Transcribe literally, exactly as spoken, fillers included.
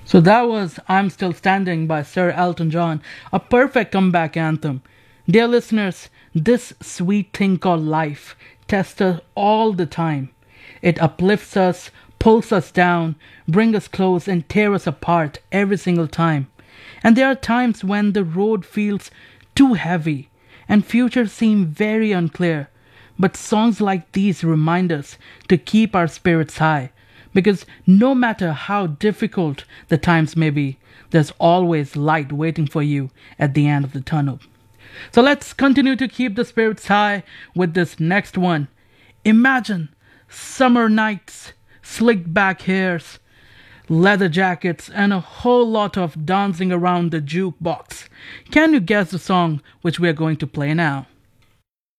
So that was I'm Still Standing by Sir Elton John, a perfect comeback anthem. Dear listeners, this sweet thing called life tests us all the time. It uplifts us, pulls us down, brings us close, and tears us apart every single time. And there are times when the road feels too heavy and futures seem very unclear. But songs like these remind us to keep our spirits high. Because no matter how difficult the times may be, there's always light waiting for you at the end of the tunnel. So let's continue to keep the spirits high with this next one. Imagine summer nights, slicked back hairs, leather jackets, and a whole lot of dancing around the jukebox. Can you guess the song which we are going to play now?